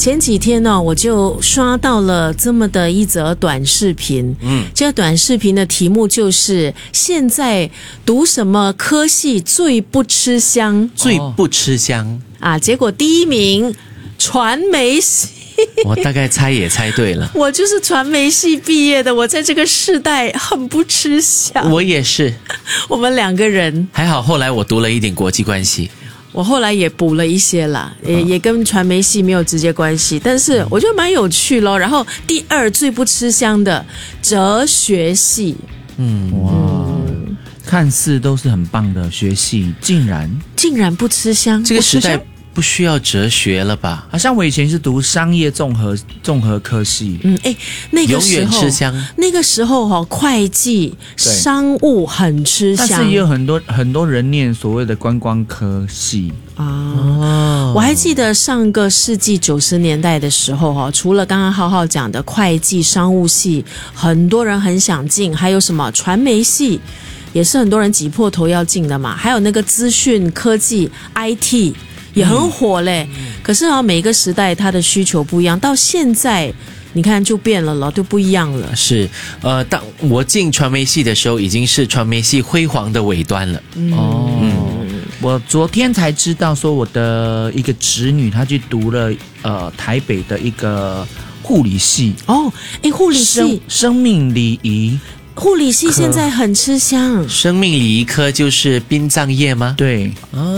前几天呢，我就刷到了这么的一则短视频。这个短视频的题目就是现在读什么科系最不吃香？ 最不吃香啊！结果第一名传媒系。 我大概猜也猜对了。 我就是传媒系毕业的，我在这个世代很不吃香。 我也是。 我们两个人还好，后来我读了一点国际关系。 我后来也补了一些啦，也跟传媒系没有直接关系，但是我觉得蛮有趣咯。然后第二最不吃香的哲学系， 看似都是很棒的学系，竟然不吃香。 这个时代不需要哲学了吧？ 好像我以前是读商业综合科系， 那个时候永远吃香。 那个时候会计、商务很吃香， 但是也有很多人念所谓的观光科系啊。我还记得上个世纪90年代的时候除了刚刚浩浩讲的会计、商务系，很多人很想进，还有什么传媒系。也是很多人挤破头要进的嘛，还有那个资讯科技 IT 也很火嘞。可是每个时代它的需求不一样，到现在你看就变了就不一样了。 是，当我进传媒系的时候，已经是传媒系辉煌的尾端了。 我昨天才知道说我的一个侄女她去读了台北的一个护理系。 护理系生命礼仪。 护理系现在很吃香。 生命礼仪科就是殡葬业吗？ 对。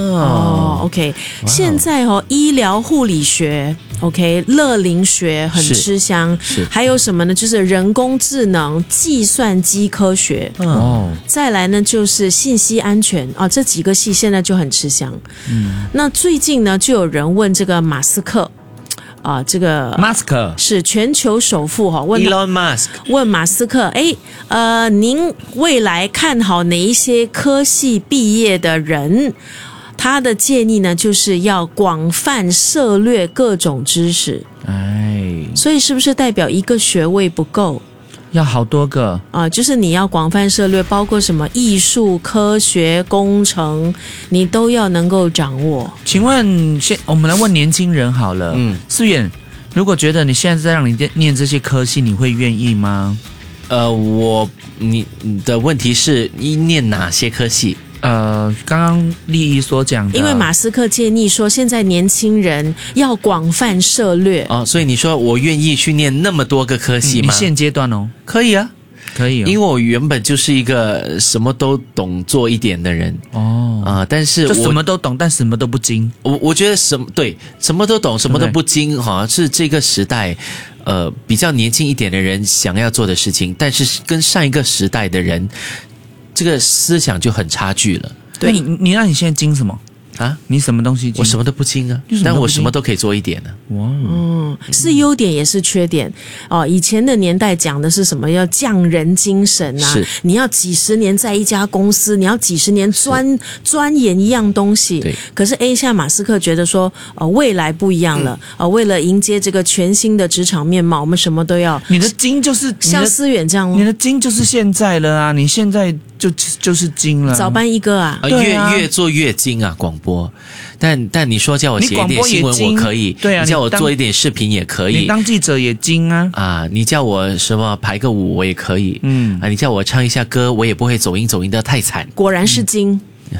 OK， 现在医疗护理学 OK 乐龄学很吃香。还有什么呢？就是人工智能、计算机科学。再来呢就是信息安全这几个系现在就很吃香。那最近呢就有人问这个马斯克。这个 Musk 是全球首富问 Elon Musk 问马斯克，您未来看好哪一些科系毕业的人？他的建议呢，就是要广泛涉猎各种知识。所以是不是代表一个学位不够？ 要好多个就是你要广泛涉猎，包括什么艺术、科学、工程，你都要能够掌握。 请问，我们来问年轻人好了。思远，如果觉得你现在在让你念这些科系，你会愿意吗？ 你的问题是念哪些科系？ 刚刚立一所讲的， 因为马斯克建议说，现在年轻人要广泛涉猎所以你说我愿意去念那么多个科系吗？ 你现阶段可以啊， 可以因为我原本就是一个什么都懂做一点的人但是就什么都懂，但什么都不精。 我觉得什么都懂，什么都不精，好像是这个时代比较年轻一点的人想要做的事情，但是跟上一个时代的人。这个思想就很差距了。 对，那你现在精什么啊？ 你什么东西精？ 我什么都不精啊，但我什么都可以做一点呢。 是优点也是缺点以前的年代讲的是什么？要匠人精神啊，你要几十年在一家公司，你要几十年钻研一样东西。 对。 可是现在马斯克觉得说未来不一样了为了迎接这个全新的职场面貌，我们什么都要。 你的精就是像思远这样你的精就是现在了啊！你现在就是精了。 早班一哥啊， 越做越精啊！广播，但你说叫我写一点新闻我可以， 对啊， 你叫我做一点视频也可以， 你当记者也精啊！你叫我什么排个舞我也可以，你叫我唱一下歌我也不会走音的太惨。 果然是精。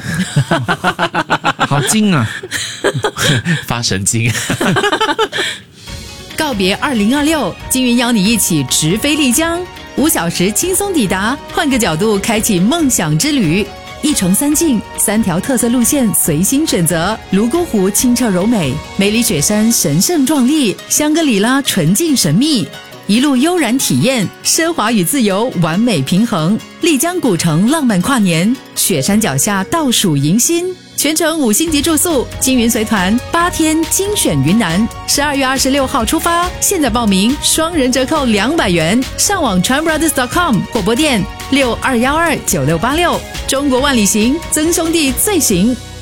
好精啊！ 发神经。 告别2026，金云邀你一起直飞丽江，5小时轻松抵达，换个角度开启梦想之旅。1城3境，3条特色路线随心选择。泸沽湖清澈柔美，梅里雪山神圣壮丽，香格里拉纯净神秘。一路悠然体验，奢华与自由完美平衡。丽江古城浪漫跨年，雪山脚下倒数迎新。全程5星级住宿，金云随团8天精选云南，12月26号出发，现在报名双人折扣200元，上网tranbrothers.com 或拨电62129686。中国万里行，曾兄弟最行。